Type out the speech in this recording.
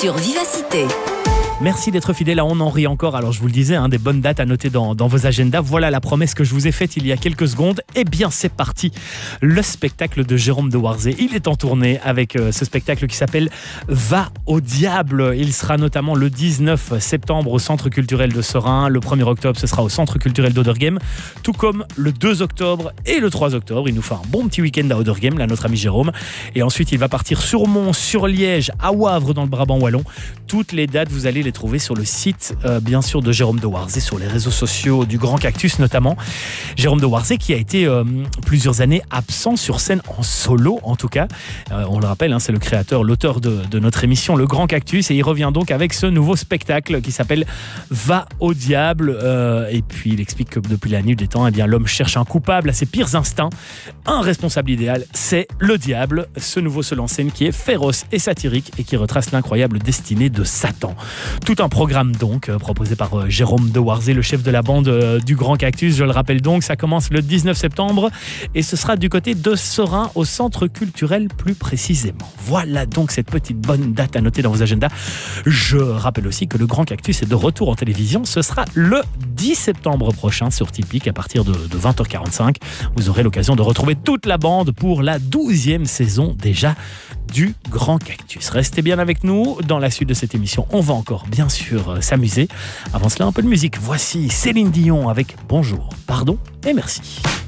sur Vivacité. Merci d'être fidèle à On en rit encore. Alors je vous le disais, des bonnes dates à noter dans vos agendas. Voilà la promesse que je vous ai faite il y a quelques secondes. Eh bien c'est parti, le spectacle de Jérôme de Warzée. Il est en tournée avec ce spectacle qui s'appelle Va au diable. Il sera notamment le 19 septembre au Centre culturel de Seraing. Le 1er octobre ce sera au Centre culturel d'Auderghem. Tout comme le 2 octobre et le 3 octobre. Il nous fait un bon petit week-end à Auderghem, là notre ami Jérôme. Et ensuite il va partir sur Mons, sur Liège, à Wavre dans le Brabant wallon. Toutes les dates vous allez les trouver sur le site bien sûr de Jérôme de Warzée, sur les réseaux sociaux du Grand Cactus notamment. Jérôme de Warzée qui a été plusieurs années absent sur scène en solo en tout cas. On le rappelle, c'est le créateur, l'auteur de notre émission Le Grand Cactus, et il revient donc avec ce nouveau spectacle qui s'appelle Va au diable. Et puis il explique que depuis la nuit des temps, l'homme cherche un coupable à ses pires instincts. Un responsable idéal, c'est le diable. Ce nouveau seul en scène qui est féroce et satirique et qui retrace l'incroyable destinée de Satan. Tout un programme donc proposé par Jérôme de Warzée, le chef de la bande du Grand Cactus. Je le rappelle donc, ça commence le 19 septembre et ce sera du côté de Seraing, au Centre culturel plus précisément. Voilà donc cette petite bonne date à noter dans vos agendas. Je rappelle aussi que le Grand Cactus est de retour en télévision. Ce sera le 10 septembre prochain sur Tipeee à partir de 20h45. Vous aurez l'occasion de retrouver toute la bande pour la 12e saison déjà du Grand Cactus. Restez bien avec nous. Dans la suite de cette émission, on va encore bien sûr s'amuser. Avant cela, un peu de musique. Voici Céline Dion avec Bonjour, Pardon et Merci.